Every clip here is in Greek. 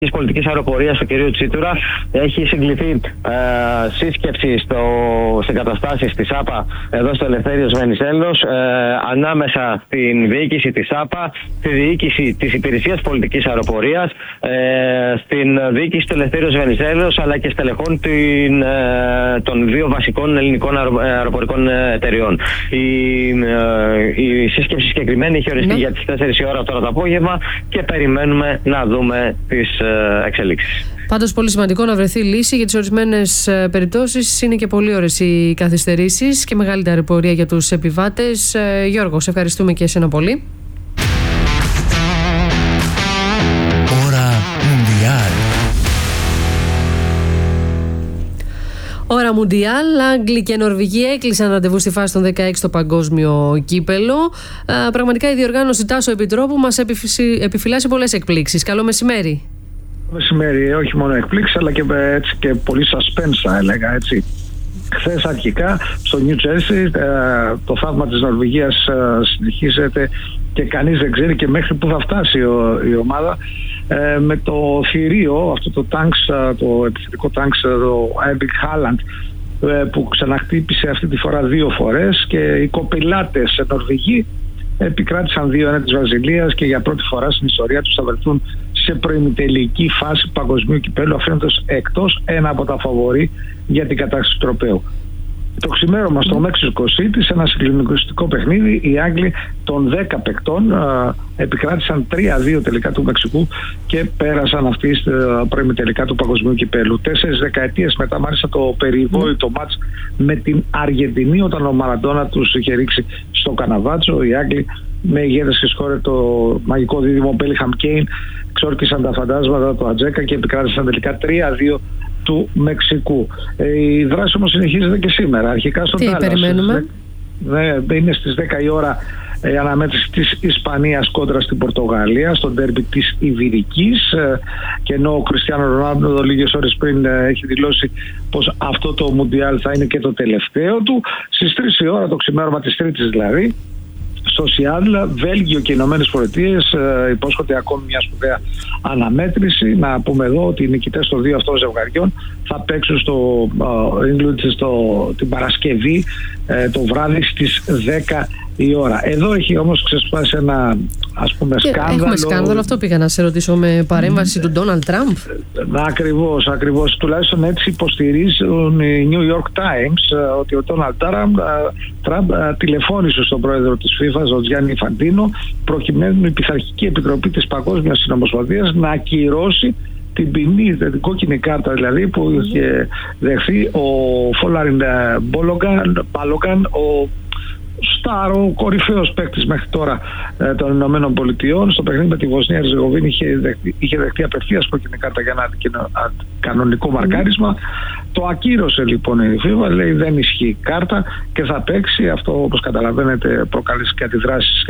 της πολιτικής αεροπορίας του κ. Τσίτουρα. Έχει συγκληθεί σύσκεψη σε εγκαταστάσεις της ΑΠΑ εδώ στο Ελευθέριος Βενιζέλος, ανάμεσα στην διοίκηση της ΑΠΑ, στη διοίκηση της Υπηρεσίας Πολιτικής Αεροπορίας, στην διοίκηση του Ελευθέριος Βενιζέλος, αλλά και στελεχών των δύο βασικών ελληνικών αεροπορικών εταιριών. Η σύσκεψη συγκεκριμένη έχει οριστεί για τις 4 η ώρα τώρα το απόγευμα και περιμένουμε να δούμε τις εξελίξεις. Πάντως πολύ σημαντικό να βρεθεί λύση, για τις ορισμένες περιπτώσεις είναι και πολύ ώρες οι καθυστερήσεις και μεγάλη ταλαιπωρία για τους επιβάτες. Γιώργο, σε ευχαριστούμε και εσένα πολύ. Ώρα Μουντιάλ. Ώρα Μουντιάλ, Άγγλοι και Νορβηγοί έκλεισαν ραντεβού στη φάση των 16 στο παγκόσμιο κύπελο. Πραγματικά η διοργάνωση Τάσο Επιτρόπου μας επιφυλάσσει πολλές εκπλήξεις. Καλό μεσημέρι. Μεσημέρι, όχι μόνο εκπλήξεις, αλλά και, έτσι, και πολύ suspense, θα έλεγα, έτσι. Χθες αρχικά στο New Jersey το θαύμα της Νορβηγίας συνεχίζεται και κανείς δεν ξέρει και μέχρι που θα φτάσει η ομάδα, με το θηρίο, αυτό το επιθετικό τάγκς, το Erling Haaland, που ξαναχτύπησε αυτή τη φορά 2 φορές, και οι κοπηλάτες Νορβηγοί επικράτησαν 2-1 της Βραζιλίας και για πρώτη φορά στην ιστορία τους θα βρεθούν σε προημιτελική φάση παγκοσμίου κυπέλου, αφήνοντας εκτός ένα από τα φαβορί για την κατάκτηση του τροπαίου. Το ξημέρωμα στο Mexico City, σε ένα συγκλονιστικό παιχνίδι, οι Άγγλοι των 10 παικτών επικράτησαν 3-2 τελικά του Μεξικού και πέρασαν αυτοί στα προημιτελικά του παγκοσμίου κυπέλου. 4 δεκαετίες μετά, μάλιστα, το περιβόητο μάτς με την Αργεντινή, όταν ο Μαραντόνα τους είχε ρίξει στο Καναβάτσο, οι Άγγλοι με ηγέτες και σκόρε το μαγικό δίδυμο Μπέλιγχαμ Κέιν ξόρκισαν τα φαντάσματα του Ατζέκα και επικράτησαν τελικά 3-2 του Μεξικού. Η δράση όμως συνεχίζεται και σήμερα. Αρχικά στον Τάλλας. Περιμένουμε. Είναι στις 10 η ώρα η αναμέτρηση της Ισπανίας κόντρα στην Πορτογαλία, στο ντέρμπι της Ιβηρικής, και ενώ ο Κριστιάνο Ρονάλντο λίγες ώρες πριν έχει δηλώσει πως αυτό το Μουντιάλ θα είναι και το τελευταίο του, στις 3 η ώρα το ξημέρωμα της Τρίτης δηλαδή, στο Σιάντλ, Βέλγιο και Ηνωμένες Πολιτείες υπόσχονται ακόμη μια σπουδαία αναμέτρηση. Να πούμε εδώ ότι οι νικητές των 2 αυτών ζευγαριών θα παίξουν στο England την Παρασκευή το βράδυ στις 10 η ώρα. Εδώ έχει όμως ξεσπάσει ένα, ας πούμε, σκάνδαλο. Έχουμε σκάνδαλο, αυτό πήγα να σε ρωτήσω, με παρέμβαση του Ντόναλντ Τραμπ. Ακριβώς. Τουλάχιστον έτσι υποστηρίζουν οι New York Times ότι ο Ντόναλντ Τραμπ τηλεφώνησε στον πρόεδρο της FIFA, τον Γιάννη Ιντφαντίνο, προκειμένου η Πειθαρχική Επιτροπή της Παγκόσμιας Συνομοσπονδίας να ακυρώσει την ποινή, την κόκκινη κάρτα δηλαδή, που είχε δεχθεί ο Φόλαριν Μπάλογκαν, ο ο κορυφαίος παίκτης μέχρι τώρα των Ηνωμένων Πολιτειών. Στο παιχνίδι με τη Βοσνία Ερζεγοβίνη είχε δεχτεί απευθείας κόκκινη κάρτα για ένα κανονικό μαρκάρισμα. Το ακύρωσε λοιπόν η FIFA, λέει δεν ισχύει κάρτα και θα παίξει. Αυτό, όπως καταλαβαίνετε, προκάλεσε και αντιδράσεις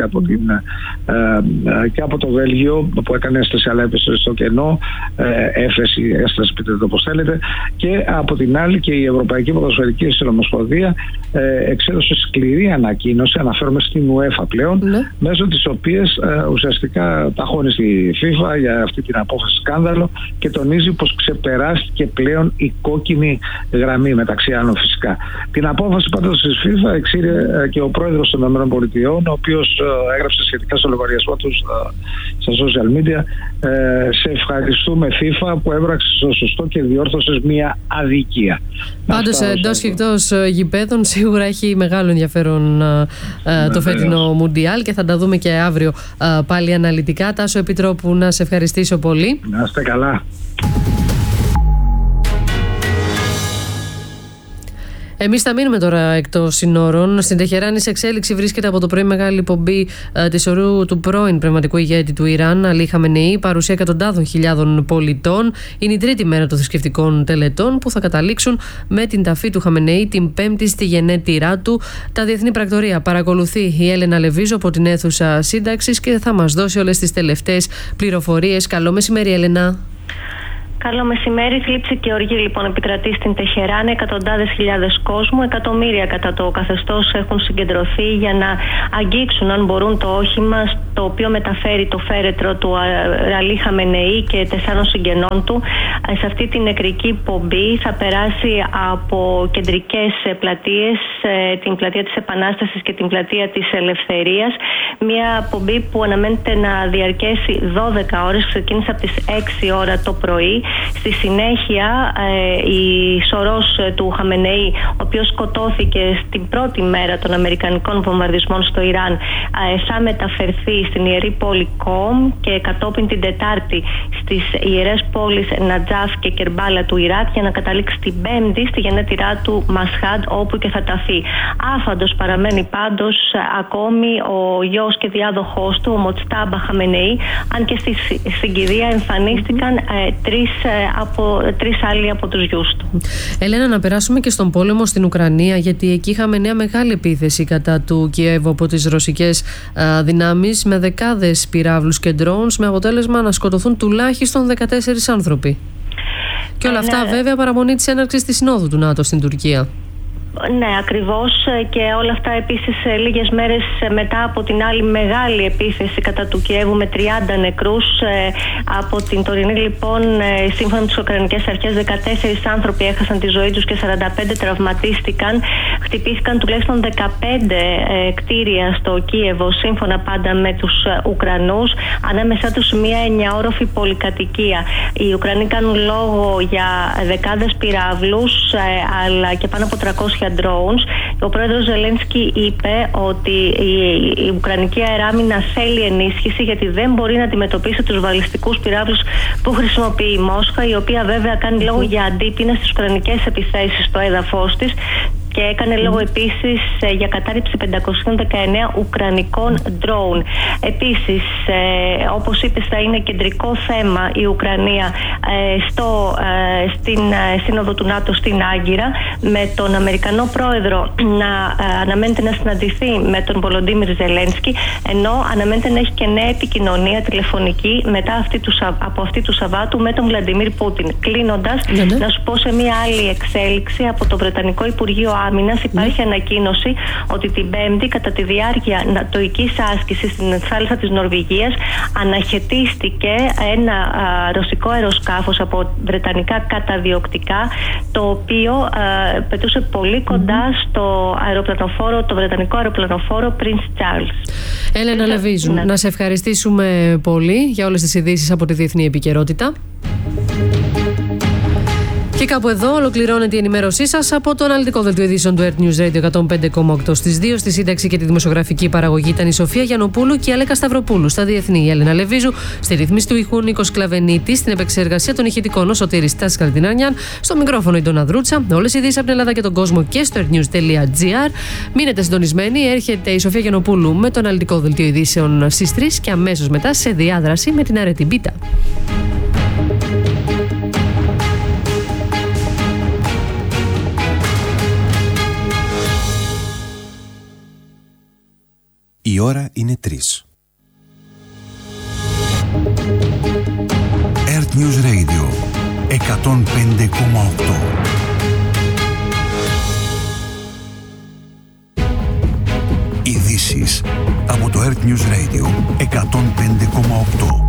και από το Βέλγιο, που έκανε έσταση αλλά έπεσε στο κενό, έσταση, πείτε το όπως θέλετε, και από την άλλη και η Ευρωπαϊκή Ποδοσφαιρική Συνομοσπονδία εξέδωσε σκληρή ανακοίνωση, αναφέρομαι στην UEFA πλέον, μέσω της οποίας ουσιαστικά ταχώνει στη FIFA για αυτή την απόφαση σκάνδαλο και τονίζει πως ξεπεράστηκε πλέον η κόκκινη γραμμή, μεταξύ άλλων φυσικά. Την απόφαση πάντως της FIFA εξήρε και ο πρόεδρος των ΗΠΑ, ο οποίος έγραψε σχετικά στο λογαριασμό του στα social media: σε ευχαριστούμε FIFA που έβραξε στο σωστό και διόρθωσες μια αδικία. Πάντως εντός και εκτός γηπέδων σίγουρα έχει μεγάλο ενδιαφέρον το φετινό Μουντιάλ και θα τα δούμε και αύριο πάλι αναλυτικά. Τάσο Επιτρόπου, να σε ευχαριστήσω πολύ. Να είστε καλά. Εμείς θα μείνουμε τώρα εκτός συνόρων. Στην Τεχεράνη σε εξέλιξη βρίσκεται από το πρωί μεγάλη πομπή της ορού του πρώην πνευματικού ηγέτη του Ιράν, Αλή Χαμενεή, παρουσία εκατοντάδων χιλιάδων πολιτών. Είναι η τρίτη μέρα των θρησκευτικών τελετών που θα καταλήξουν με την ταφή του Χαμενεή την Πέμπτη στη γενέτειρά του. Τα διεθνή πρακτορία παρακολουθεί η Έλενα Λεβίζο από την αίθουσα σύνταξης και θα μας δώσει όλες τις τελευταίες πληροφορίες. Καλό μεσημέρι, Έλενα. Καλό μεσημέρι. Θλίψη και οργή λοιπόν επικρατεί στην Τεχεράν. Εκατοντάδες χιλιάδες κόσμου, εκατομμύρια κατά το καθεστώς έχουν συγκεντρωθεί για να αγγίξουν, αν μπορούν, το όχημα το οποίο μεταφέρει το φέρετρο του Αλή Χαμενεή και 4 συγγενών του. Σε αυτή την νεκρική πομπή θα περάσει από κεντρικές πλατείες, την πλατεία της Επανάστασης και την πλατεία της Ελευθερίας. Μια πομπή που αναμένεται να διαρκέσει 12 ώρες. Ξεκίνησε από τις 6 ώρα το πρωί. Στη συνέχεια η σωρός του Χαμενεή, ο οποίος σκοτώθηκε στην πρώτη μέρα των αμερικανικών βομβαρδισμών στο Ιράν, θα μεταφερθεί στην ιερή πόλη Κόμ και κατόπιν την Τετάρτη στις ιερές πόλεις Νατζάφ και Κερμπάλα του Ιράκ, για να καταλήξει την Πέμπτη στη γενέτειρά του Μασχάντ, όπου και θα ταφεί. Άφαντος παραμένει πάντως ακόμη ο γιος και διάδοχός του, ο Μοτστάμπα Χαμενεή, αν και στη συγκυρία εμφανίστηκαν τρεις άλλοι από τους γιους του. Ελένα, να περάσουμε και στον πόλεμο στην Ουκρανία, γιατί εκεί είχαμε νέα μεγάλη επίθεση κατά του Κιέβου από τις ρωσικές δυνάμεις, με δεκάδες πυράβλους και drones, με αποτέλεσμα να σκοτωθούν τουλάχιστον 14 άνθρωποι. Και όλα αυτά βέβαια παραμονή της έναρξης της συνόδου του ΝΑΤΟ στην Τουρκία. Ναι, ακριβώς, και όλα αυτά επίσης λίγες μέρες μετά από την άλλη μεγάλη επίθεση κατά του Κιέβου με 30 νεκρούς. Από την τωρινή λοιπόν, σύμφωνα με τις Ουκρανικές αρχές, 14 άνθρωποι έχασαν τη ζωή τους και 45 τραυματίστηκαν. Χτυπήθηκαν τουλάχιστον 15 κτίρια στο Κίεβο, σύμφωνα πάντα με τους Ουκρανούς, ανάμεσά τους μια 9όροφη πολυκατοικία. Οι Ουκρανοί κάνουν λόγο για δεκάδες πυράβλους, αλλά και πάνω από 300 drones. Ο πρόεδρος Ζελένσκι είπε ότι η Ουκρανική αεράμινα θέλει ενίσχυση, γιατί δεν μπορεί να αντιμετωπίσει τους βαλιστικούς πυράβλους που χρησιμοποιεί η Μόσχα, η οποία βέβαια κάνει λόγο για αντίπεινα στις ουκρανικές επιθέσεις στο έδαφος της, και έκανε λόγο επίσης για κατάρριψη 519 ουκρανικών drone. Επίσης, όπως είπες, θα είναι κεντρικό θέμα η Ουκρανία στην σύνοδο του ΝΑΤΟ στην Άγκυρα, με τον Αμερικανό πρόεδρο να αναμένεται να συναντηθεί με τον Βολοντίμιρ Ζελένσκι, ενώ αναμένεται να έχει και νέα επικοινωνία τηλεφωνική από αυτή του Σαββάτου με τον Βλαντιμίρ Πούτιν. Κλείνοντας, να σου πω σε μια άλλη εξέλιξη από το Βρετανικό Υπουργείο Άμυνας. Υπάρχει ανακοίνωση ότι την Πέμπτη, κατά τη διάρκεια νατοικής άσκησης στην θάλασσα της Νορβηγίας, αναχαιτίστηκε ένα ρωσικό αεροσκάφος από βρετανικά καταδιοκτικά, το οποίο πετούσε πολύ κοντά στο αεροπλανοφόρο, το βρετανικό αεροπλανοφόρο Prince Charles. Έλενα Λεβίζου, να σε ευχαριστήσουμε πολύ για όλες τις ειδήσεις από τη διεθνή επικαιρότητα. Και κάπου εδώ ολοκληρώνεται η ενημέρωσή σας από το αναλυτικό δελτίο ειδήσεων του Earth News Radio 105,8. Στις 2 στη σύνταξη και τη δημοσιογραφική παραγωγή ήταν η Σοφία Γιαννοπούλου και η Αλέκα Σταυροπούλου. Στα διεθνή η Έλενα Λεβίζου, στη ρύθμιση του ήχου Νίκος Κλαβενίτη, στην επεξεργασία των ηχητικών ο Σωτήρης Τάσης Καλτινάνιαν, στο μικρόφωνο η Ντόνα Δρούτσα. Όλες οι ειδήσεις από την Ελλάδα και τον κόσμο και στο earthnews.gr. Μείνετε συντονισμένοι, έρχεται η Σοφία Γιαννοπούλου με το αναλυτικό δελτίο ειδήσεων στις 3 και αμέσως μετά σε διάδραση με την Αρέτη Μπίτα. Η ώρα είναι 3. Earth News Radio 105,8. Ειδήσεις από το Earth News Radio 105,8.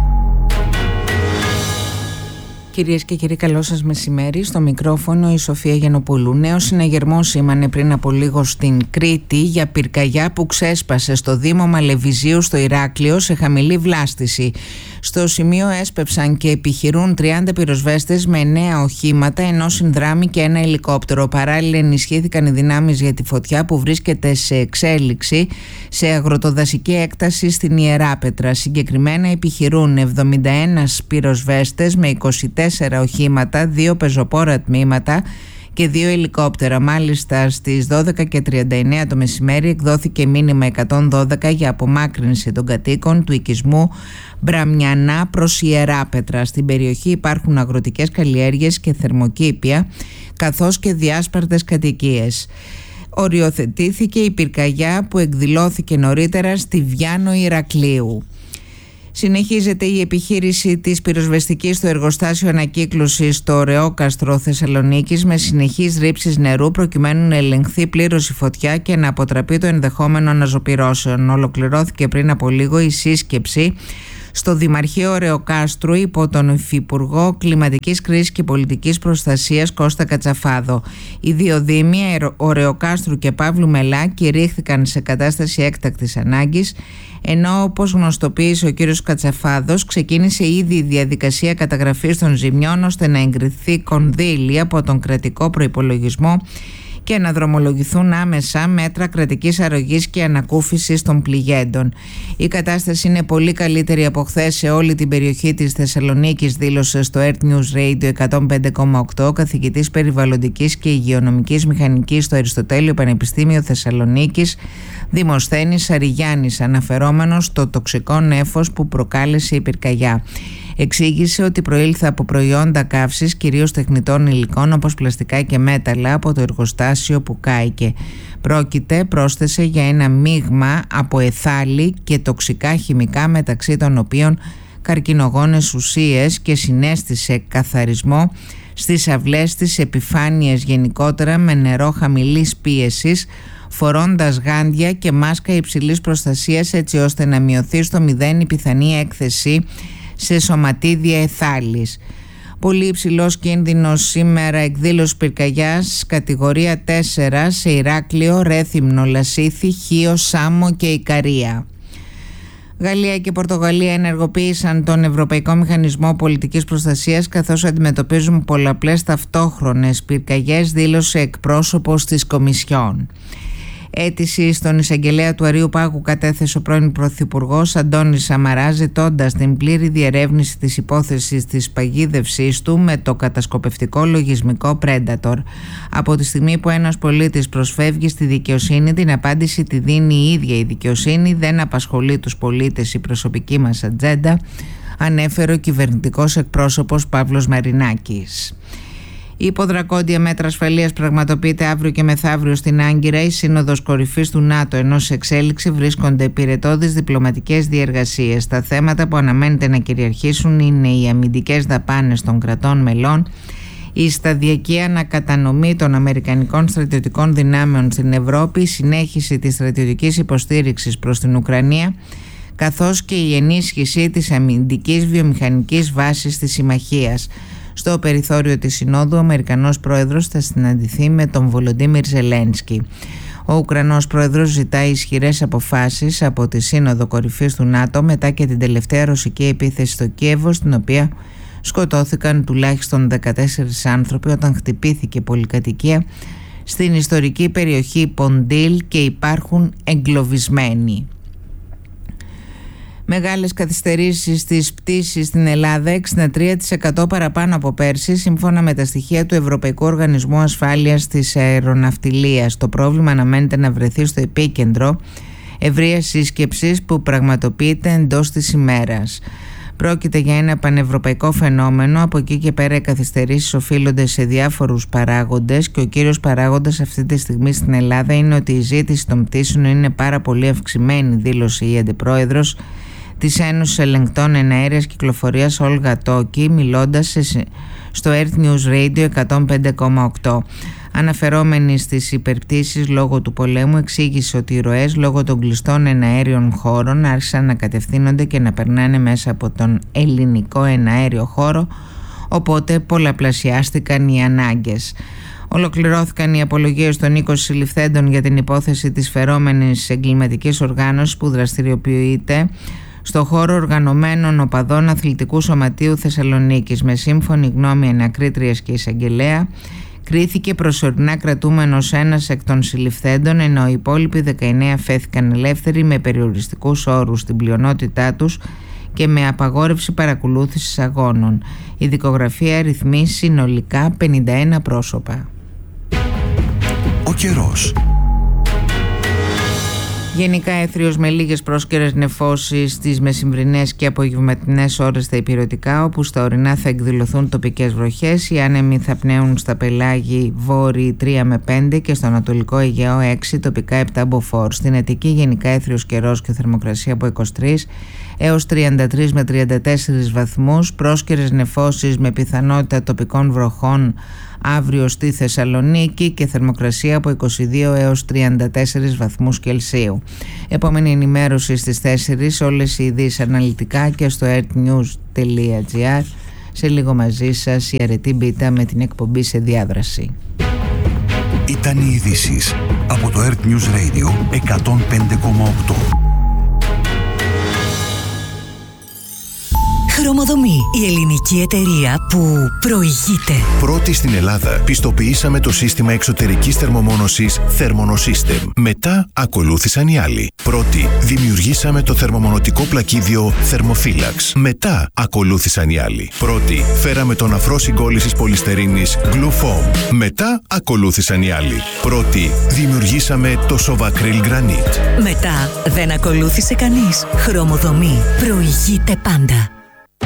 Κυρίες και κύριοι, καλό σας μεσημέρι. Στο μικρόφωνο η Σοφία Γιαννοπούλου. Νέος συναγερμός σήμανε πριν από λίγο στην Κρήτη για πυρκαγιά που ξέσπασε στο Δήμο Μαλεβιζίου στο Ηράκλειο σε χαμηλή βλάστηση. Στο σημείο έσπευσαν και επιχειρούν 30 πυροσβέστες με 9 οχήματα, ενώ συνδράμει και ένα ελικόπτερο. Παράλληλα ενισχύθηκαν οι δυνάμεις για τη φωτιά που βρίσκεται σε εξέλιξη σε αγροτοδασική έκταση στην Ιεράπετρα. Συγκεκριμένα επιχειρούν 71 πυροσβέστες με 24 οχήματα, 2 πεζοπόρα τμήματα και 2 ελικόπτερα. Μάλιστα στις 12:39 το μεσημέρι εκδόθηκε μήνυμα 112 για απομάκρυνση των κατοίκων του οικισμού Μπραμιανά προς Ιεράπετρα. Στην περιοχή υπάρχουν αγροτικές καλλιέργειες και θερμοκήπια, καθώς και διάσπαρτες κατοικίες. Οριοθετήθηκε η πυρκαγιά που εκδηλώθηκε νωρίτερα στη Βιάνο Ηρακλείου. Συνεχίζεται η επιχείρηση της πυροσβεστικής στο εργοστάσιο ανακύκλωσης στο Ωρεόκαστρο Θεσσαλονίκης με συνεχείς ρήψεις νερού προκειμένου να ελεγχθεί πλήρως η φωτιά και να αποτραπεί το ενδεχόμενο αναζωπυρώσεων. Ολοκληρώθηκε πριν από λίγο η σύσκεψη στο Δημαρχείο Ωρεοκάστρου υπό τον Υφυπουργό Κλιματικής Κρίσης και Πολιτικής Προστασίας Κώστα Κατσαφάδο. Οι δύο δήμοι Ωρεοκάστρου και Παύλου Μελά κηρύχθηκαν σε κατάσταση έκτακτης ανάγκης, ενώ όπως γνωστοποίησε ο κύριος Κατσαφάδος ξεκίνησε ήδη η διαδικασία καταγραφής των ζημιών ώστε να εγκριθεί κονδύλι από τον κρατικό προϋπολογισμό και να δρομολογηθούν άμεσα μέτρα κρατικής αρρωγής και ανακούφισης των πληγέντων. Η κατάσταση είναι πολύ καλύτερη από χθες σε όλη την περιοχή της Θεσσαλονίκης, δήλωσε στο Earth News Radio 105,8 ο καθηγητής περιβαλλοντικής και υγειονομικής μηχανικής στο Αριστοτέλειο Πανεπιστήμιο Θεσσαλονίκης, Δημοσθένης Αριγιάννης, αναφερόμενος στο τοξικό νέφος που προκάλεσε η πυρκαγιά. Εξήγησε ότι προήλθε από προϊόντα καύσης, κυρίως τεχνητών υλικών όπως πλαστικά και μέταλλα, από το εργοστάσιο που κάηκε. Πρόκειται, πρόσθεσε, για ένα μείγμα από εθάλη και τοξικά χημικά, μεταξύ των οποίων καρκινογόνες ουσίες, και συνέστησε καθαρισμό στις αυλές της επιφάνειες γενικότερα με νερό χαμηλής πίεσης, φορώντας γάντια και μάσκα υψηλής προστασίας έτσι ώστε να μειωθεί στο 0 η πιθανή έκθεση σε σωματίδια εθάλης. Πολύ υψηλός κίνδυνος σήμερα εκδήλωση πυρκαγιάς κατηγορία 4 σε Ηράκλειο, Ρέθυμνο, Λασίθι, Χίο, Σάμο και Ικαρία. Γαλλία και Πορτογαλία ενεργοποίησαν τον Ευρωπαϊκό Μηχανισμό Πολιτικής Προστασίας καθώς αντιμετωπίζουν πολλαπλές ταυτόχρονες πυρκαγιές, δήλωσε εκπρόσωπος της Κομισιόν. Αίτηση στον εισαγγελέα του Αρείου Πάγου κατέθεσε ο πρώην Πρωθυπουργός Αντώνης Σαμαράς, ζητώντας την πλήρη διερεύνηση της υπόθεσης της παγίδευσής του με το κατασκοπευτικό λογισμικό Predator. Από τη στιγμή που ένας πολίτης προσφεύγει στη δικαιοσύνη, την απάντηση τη δίνει η ίδια η δικαιοσύνη, δεν απασχολεί τους πολίτες η προσωπική μας ατζέντα, ανέφερε ο κυβερνητικός εκπρόσωπος Παύλος Μαρινάκης. Η υποδρακόντια μέτρα ασφαλείας πραγματοποιείται αύριο και μεθαύριο στην Άγκυρα. Η Σύνοδος Κορυφής του ΝΑΤΟ, ενώ σε εξέλιξη βρίσκονται πυρετώδεις διπλωματικές διεργασίες. Τα θέματα που αναμένεται να κυριαρχήσουν είναι οι αμυντικές δαπάνες των κρατών μελών, η σταδιακή ανακατανομή των αμερικανικών στρατιωτικών δυνάμεων στην Ευρώπη, η συνέχιση της στρατιωτικής υποστήριξης προς την Ουκρανία, καθώς και η ενίσχυση της αμυντικής βιομηχανικής βάσης της συμμαχίας. Στο περιθώριο της Συνόδου, ο Αμερικανός Πρόεδρος θα συναντηθεί με τον Βολοντίμιρ Ζελένσκι. Ο Ουκρανός Πρόεδρος ζητάει ισχυρές αποφάσεις από τη Σύνοδο Κορυφής του ΝΑΤΟ μετά και την τελευταία ρωσική επίθεση στο Κίεβο, στην οποία σκοτώθηκαν τουλάχιστον 14 άνθρωποι όταν χτυπήθηκε πολυκατοικία στην ιστορική περιοχή Ποντίλ και υπάρχουν εγκλωβισμένοι. Μεγάλες καθυστερήσεις στις πτήσεις στην Ελλάδα, 63% παραπάνω από πέρσι, σύμφωνα με τα στοιχεία του Ευρωπαϊκού Οργανισμού Ασφάλειας της Αεροναυτιλίας. Το πρόβλημα αναμένεται να βρεθεί στο επίκεντρο ευρείας σύσκεψης που πραγματοποιείται εντός της ημέρας. Πρόκειται για ένα πανευρωπαϊκό φαινόμενο. Από εκεί και πέρα οι καθυστερήσεις οφείλονται σε διάφορους παράγοντες και ο κύριος παράγοντας αυτή τη στιγμή στην Ελλάδα είναι ότι η ζήτηση των πτήσεων είναι πάρα πολύ αυξημένη, δήλωσε η αντιπρόεδρος της Ένωσης Ελεγκτών Εναέρειας Κυκλοφορίας Όλγα Τόκη, μιλώντας στο Earth News Radio 105,8. Αναφερόμενη στις υπερπτήσεις λόγω του πολέμου, εξήγησε ότι οι ροές λόγω των κλειστών εναέριων χώρων άρχισαν να κατευθύνονται και να περνάνε μέσα από τον ελληνικό εναέριο χώρο, οπότε πολλαπλασιάστηκαν οι ανάγκες. Ολοκληρώθηκαν οι απολογίες των 20 συλληφθέντων για την υπόθεση της φερόμενης εγκληματικής οργάνωσης που δραστηριοποιείται στο χώρο οργανωμένων οπαδών Αθλητικού Σωματείου Θεσσαλονίκης. Με σύμφωνη γνώμη ανακρίτριας και εισαγγελέα, κρίθηκε προσωρινά κρατούμενος ένας εκ των συλληφθέντων, ενώ οι υπόλοιποι 19 φέθηκαν ελεύθεροι με περιοριστικούς όρους στην πλειονότητά τους και με απαγόρευση παρακολούθησης αγώνων. Η δικογραφία αριθμεί συνολικά 51 πρόσωπα. Ο καιρός. Γενικά έθριος με λίγες πρόσκαιρες νεφώσεις στις μεσημβρινές και απογευματινές ώρες στα ηπειρωτικά, όπου στα ορεινά θα εκδηλωθούν τοπικές βροχές. Οι άνεμοι θα πνέουν στα πελάγη βόρειοι 3 με 5 και στο ανατολικό Αιγαίο 6, τοπικά 7 μποφόρ. Στην Αττική γενικά έθριος καιρός και θερμοκρασία από 23 έως 33 με 34 βαθμούς, πρόσκαιρες νεφώσεις με πιθανότητα τοπικών βροχών αύριο στη Θεσσαλονίκη και θερμοκρασία από 22 έως 34 βαθμούς Κελσίου. Επόμενη ενημέρωση στις 4, όλες οι ειδήσεις αναλυτικά και στο earthnews.gr. Σε λίγο μαζί σας η Αρετή Μπίτα με την εκπομπή Σε Διάδραση. Ήταν οι ειδήσεις από το Earth News Radio 105,8. Χρωμοδομή, η ελληνική εταιρεία που προηγείται. Πρώτη στην Ελλάδα πιστοποιήσαμε το σύστημα εξωτερικής θερμομόνωσης Thermonosystem. Μετά ακολούθησαν οι άλλοι. Πρώτη δημιουργήσαμε το θερμομονωτικό πλακίδιο Thermophilax. Μετά ακολούθησαν οι άλλοι. Πρώτη φέραμε τον αφρό συγκόλλησης πολυστερίνης Glufoam. Μετά ακολούθησαν οι άλλοι. Πρώτη δημιουργήσαμε το Sovacryl Granite. Μετά δεν ακολούθησε κανείς. Χρωμοδομή, προηγείται πάντα.